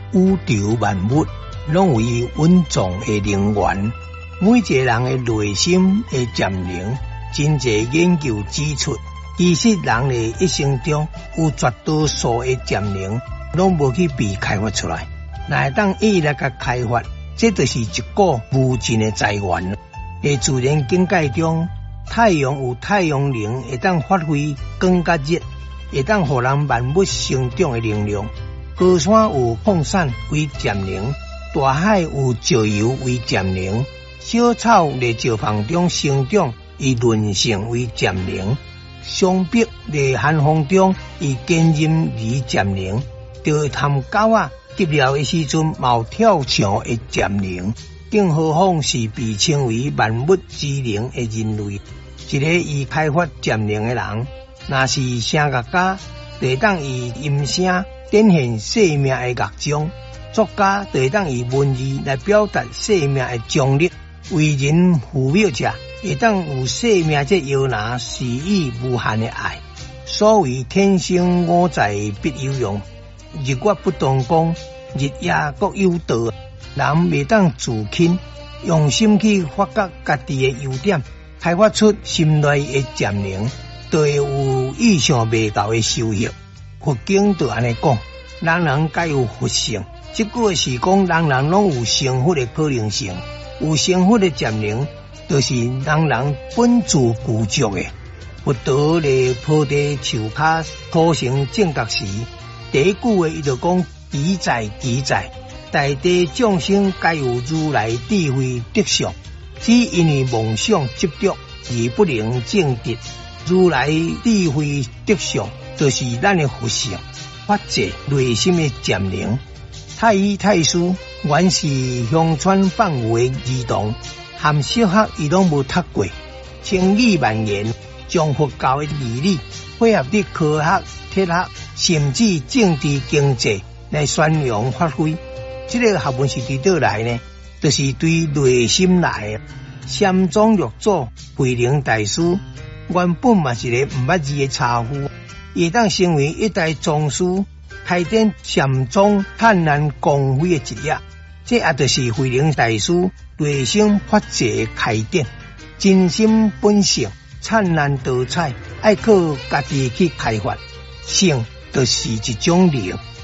宇宙万物拢为稳重的能源，每一个人的内心的潜能，真济研究指出，其实人的一生中有绝大数的潜能，拢无去被开发出来。若会当一一来甲开发，这就是一个无尽的财源。在自然境界中，太阳有太阳能，会当发挥光甲热，会当互人万物生长的能量。高山有矿产为潜能，大海有石油为潜能，小草在石缝中生长，以韧性为潜能。松柏在寒风中以坚韧为潜能，就含狗仔急了的时阵冒跳墙的潜能，更何况是被称为万物之灵的人类。一个以开发潜能的人，若是声乐家，就会当以音声展现生命的乐章；作家就会当以文字来表达生命的张力；为人父母者会当有生命这摇篮施予无限的爱。所谓天生我材必有用，日月不同光，日夜各有道。人未当自轻，用心去发掘家己的优点，开发出心内的潜能，就会有意想未到的收获。佛经就安尼讲，人人皆有佛性，这句是讲人人拢有成佛的可能性，有成佛的潜能，就是人人本自具足的。佛陀在菩提树下土成正觉时，第一句话伊就讲：己在己在。大地众生皆有如来智慧德相，只因为梦想执着而不能证得。如来智慧德相就是咱的佛性，发自内心的潜能。太医太师原是乡村放牛的儿童，含小学伊拢无读过，千语万言，将佛教的义理配合伫科学、哲学，甚至政治经济来宣扬发挥。这个学问是伫倒来呢？就是对内心来的。禅宗六祖慧能大师原本嘛是个唔捌字的茶夫，也当成为一代宗师，开展禅宗灿烂光辉的一页。这也就是慧能大师内心发自的开展，真心本性，灿烂多彩，爱靠家己去开发。性就是一种灵。